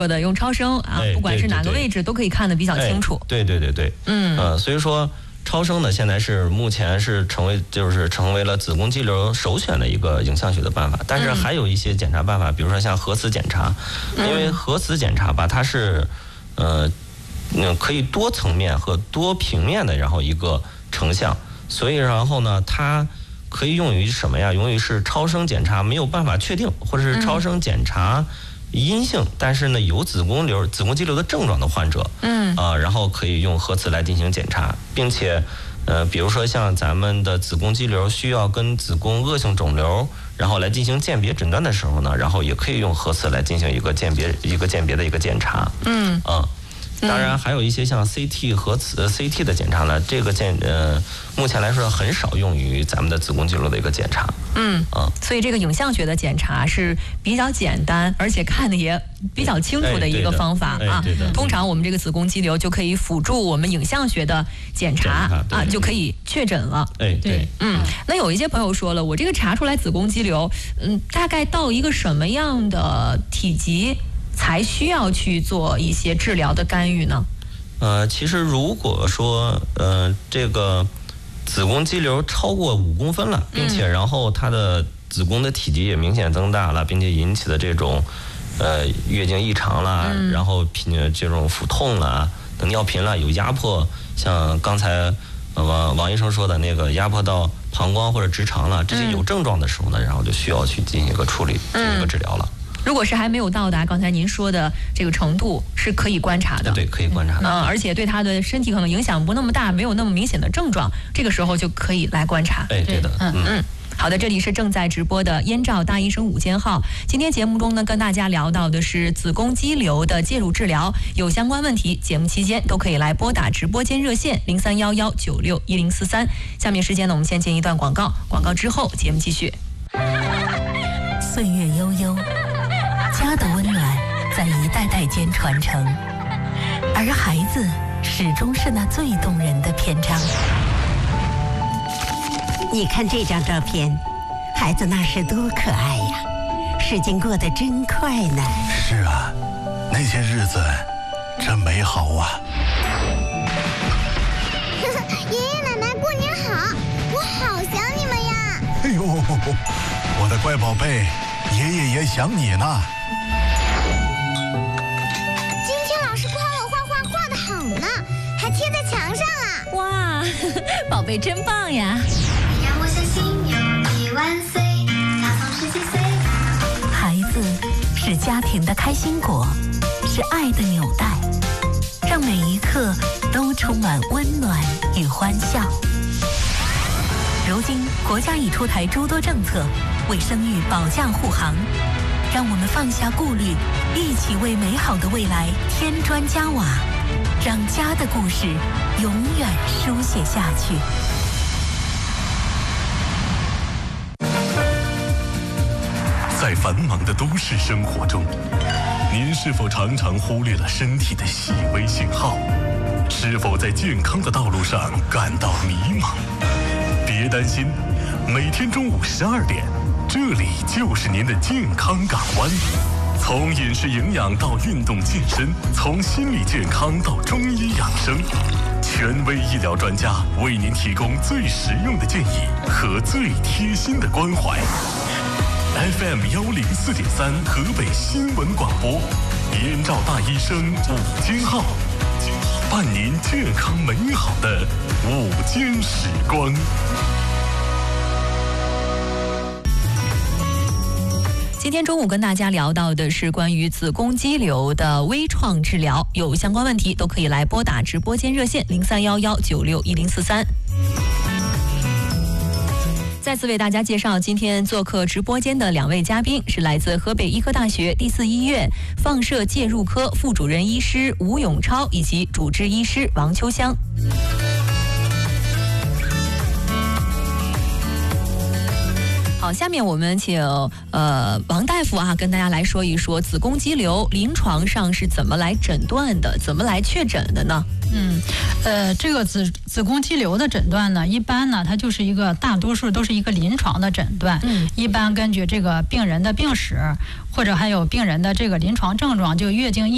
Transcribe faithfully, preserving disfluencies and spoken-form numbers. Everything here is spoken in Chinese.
的用超声啊， 哎、 不管是哪个对对对位置都可以看得比较清楚。 哎、对对对对， 嗯呃，所以说超声呢，现在是目前是成为就是成为了子宫肌瘤首选的一个影像学的办法，但是还有一些检查办法，比如说像核磁检查， 嗯、 因为核磁检查吧，它是呃嗯可以多层面和多平面的然后一个成像，所以然后呢它可以用于什么呀？用于是超声检查没有办法确定，或者是超声检查阴性，但是呢有子宫瘤、子宫肌瘤的症状的患者， 嗯啊、呃，然后可以用核磁来进行检查，并且，呃，比如说像咱们的子宫肌瘤需要跟子宫恶性肿瘤，然后来进行鉴别诊断的时候呢，然后也可以用核磁来进行一个鉴别、一个鉴别的一个检查， 嗯啊。当然，还有一些像 C T 核磁 C T 的检查呢，这个检呃，目前来说很少用于咱们的子宫肌瘤的一个检查。 嗯啊， 所以这个影像学的检查是比较简单，而且看的也比较清楚的一个方法啊。通常我们这个子宫肌瘤就可以辅助我们影像学的检查啊，就可以确诊了。 哎，对， 嗯。那有一些朋友说了，我这个查出来子宫肌瘤，嗯，大概到一个什么样的体积才需要去做一些治疗的干预呢？ 呃，其实如果说呃这个子宫肌瘤超过五公分了，并且然后它的子宫的体积也明显增大了，并且引起的这种呃月经异常啦，嗯、然后频这种腹痛啦、尿频啦，有压迫，像刚才呃王王医生说的那个压迫到膀胱或者直肠了，这些有症状的时候呢，然后就需要去进行一个处理，进行一个治疗了。 如果是还没有到达刚才您说的这个程度，是可以观察的。 对，可以观察的。 嗯，而且对他的身体可能影响不那么大，没有那么明显的症状，这个时候就可以来观察。 哎，对的。 嗯嗯。好的，这里是正在直播的燕赵大医生午间号。今天节目中呢，跟大家聊到的是子宫肌瘤的介入治疗，有相关问题，节目期间都可以来拨打直播间热线零三幺幺九六一零四三。下面时间呢，我们先进一段广告，广告之后节目继续。 岁月悠悠。家的温暖在一代代间传承，而孩子始终是那最动人的篇章。 你看这张照片，孩子那时多可爱呀，时间过得真快呢。 是啊，那些日子真美好啊。 爷爷奶奶过年好，我好想你们呀。 哎呦，我的乖宝贝，爷爷也想你呢。 今天老师夸我画画画得好呢，还贴在墙上了。 哇，宝贝真棒呀！ 让我相信有你万岁，大风十几岁。 孩子是家庭的开心果，是爱的纽带，让每一刻都充满温暖与欢笑。如今国家已出台诸多政策，为生育保驾护航。让我们放下顾虑，一起为美好的未来添砖加瓦，让家的故事永远书写下去。 在繁忙的都市生活中，您是否常常忽略了身体的细微信号？是否在健康的道路上感到迷茫？别担心，每天中午十二点。这里就是您的健康港湾，从饮食营养到运动健身，从心理健康到中医养生，权威医疗专家为您提供最实用的建议和最贴心的关怀。F M 幺零四点三河北新闻广播，燕赵大医生午间号，伴您健康美好的午间时光。 今天中午跟大家聊到的是关于子宫肌瘤的微创治疗，有相关问题都可以来拨打直播间热线零三幺幺九六一零四三。再次为大家介绍今天做客直播间的两位嘉宾，是来自河北医科大学第四医院放射介入科副主任医师吴永超以及主治医师王秋香。好，下面我们请呃王大夫啊跟大家来说一说子宫肌瘤临床上是怎么来诊断的，怎么来确诊的呢？ 嗯，呃，这个子子宫肌瘤的诊断呢，一般呢它就是一个大多数都是一个临床的诊断，嗯，一般根据这个病人的病史或者还有病人的这个临床症状，就月经